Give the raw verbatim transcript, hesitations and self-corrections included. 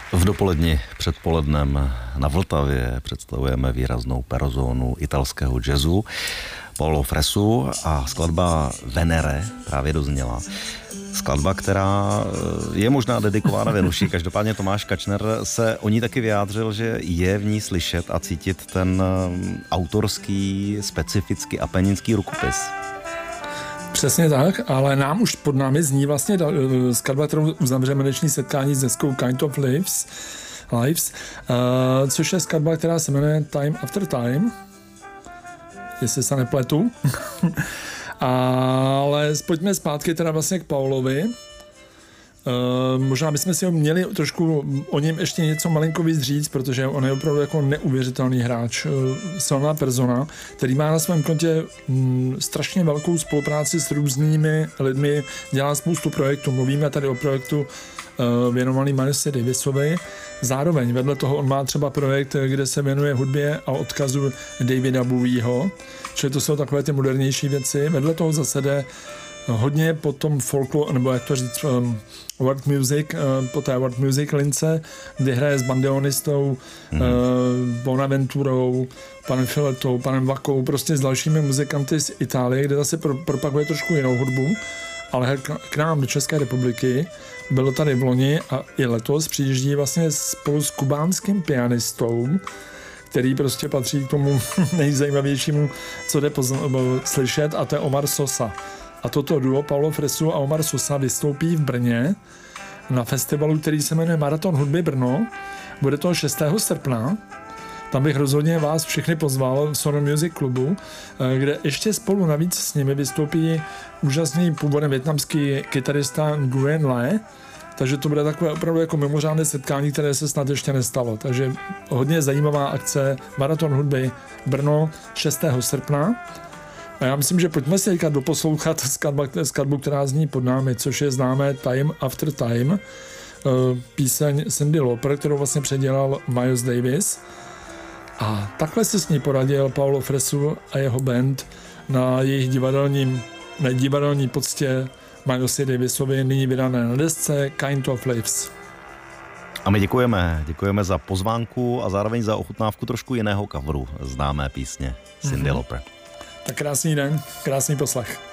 V dopoledni před polednem na Vltavě představujeme výraznou perzónu italského jazzu Paolo Fresu a skladba Venere právě dozněla. Skladba, která je možná dedikována Venuši, každopádně Tomáš Kačner se o ní taky vyjádřil, že je v ní slyšet a cítit ten autorský, specifický apeninský rukopis. Přesně tak, ale nám už pod námi zní vlastně skladba, kterou uzavřeme dnešní setkání s deskou Kind of Lives, Lives uh, což je skladba, která se jmenuje Time After Time, jestli se nepletu. Ale pojďme zpátky teda vlastně k Paolovi. Uh, možná bychom si ho měli trošku o něm ještě něco malinko víc říct, protože on je opravdu jako neuvěřitelný hráč, uh, silná persona, který má na svém kontě um, strašně velkou spolupráci s různými lidmi, dělá spoustu projektů. Mluvíme tady o projektu uh, věnovaný Milesu Davisovi. Zároveň vedle toho on má třeba projekt, kde se věnuje hudbě a odkazu Davida Bowieho, čili to jsou takové ty modernější věci. Vedle toho zase jde hodně po tom folklore, nebo jak to říct, um, world music, uh, po té world music lince, kdy hraje s bandeonistou, mm. uh, Bonaventurou, panem Filetou, panem Vakou, prostě s dalšími muzikanty z Itálie, kde zase pro, propaguje trošku jinou hudbu, ale k nám do České republiky bylo tady v loni a i letos přijíždí vlastně spolu s kubánským pianistou, který prostě patří k tomu nejzajímavějšímu, co jde pozna- slyšet, a to je Omar Sosa. A toto duo Paolo Fresu a Omar Sosa vystoupí v Brně na festivalu, který se jmenuje Maraton hudby Brno. Bude to šestého srpna. Tam bych rozhodně vás všechny pozval v Sono Music klubu, kde ještě spolu navíc s nimi vystoupí úžasný původem vietnamský kytarista Nguyen Le. Takže to bude takové opravdu jako mimořádné setkání, které se snad ještě nestalo. Takže hodně zajímavá akce Maraton hudby Brno šestého srpna. A já myslím, že pojďme si teďka doposlouchat skladbu, skladbu, která zní pod námi, což je známé Time After Time, píseň Cyndi Lauper, kterou vlastně předělal Miles Davis. A takhle se s ní poradil Paolo Fresu a jeho band na jejich divadelním, na divadelní poctě Milesu Davisovi, nyní vydané na desce Kind of Lives. A my děkujeme, děkujeme za pozvánku a zároveň za ochutnávku trošku jiného coveru známé písně Cyndi mm-hmm. Lauper. Tak krásný den, krásný poslech.